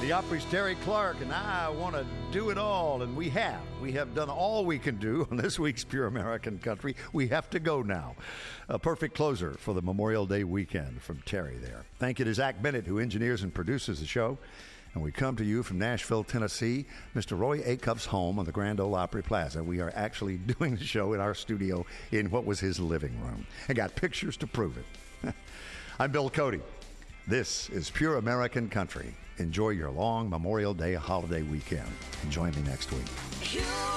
The Opry's Terry Clark, and I want to do it all, and we have. We have done all we can do on this week's Pure American Country. We have to go now. A perfect closer for the Memorial Day weekend from Terry there. Thank you to Zach Bennett, who engineers and produces the show. And we come to you from Nashville, Tennessee, Mr. Roy Acuff's home on the Grand Ole Opry Plaza. We are actually doing the show in our studio in what was his living room. And got pictures to prove it. I'm Bill Cody. This is Pure American Country. Enjoy your long Memorial Day holiday weekend. And join me next week.